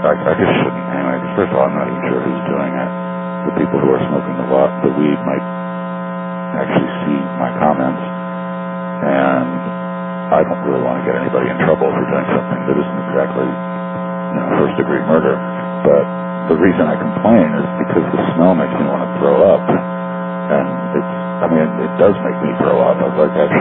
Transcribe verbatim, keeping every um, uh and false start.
I, I just shouldn't anyway. Because first of all, I'm not even sure who's doing it. The people who are smoking the, wa- the weed might actually see my comments, and I don't really want to get anybody in trouble for doing something that isn't exactly, you know, first-degree murder. But the reason I complain is because the smell makes me want to throw up, and it's, I mean, it, it does make me throw up. I've like actually